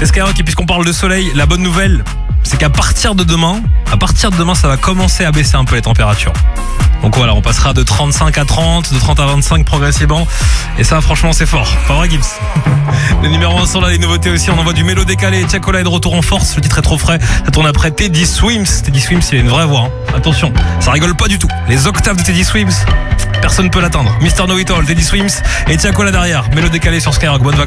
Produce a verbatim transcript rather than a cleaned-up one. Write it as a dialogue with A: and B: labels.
A: C'est Skyrock, et puisqu'on parle de soleil, la bonne nouvelle, c'est qu'à partir de demain, à partir de demain, ça va commencer à baisser un peu les températures. Donc voilà, on passera de trente-cinq à trente, de trente à vingt-cinq progressivement. Et ça, franchement, c'est fort. Pas vrai, Gibbs? Les numéros un sont là, les nouveautés aussi. On envoie du mélo décalé. Tiakola est de retour en force. Le titre est trop frais. Ça tourne après Teddy Swims. Teddy Swims, il a une vraie voix. Hein. Attention, ça rigole pas du tout. Les octaves de Teddy Swims, personne ne peut l'atteindre. Mister Know It All, Teddy Swims et Tiakola derrière. Mélo décalé sur Skyrock. Bonne vacances.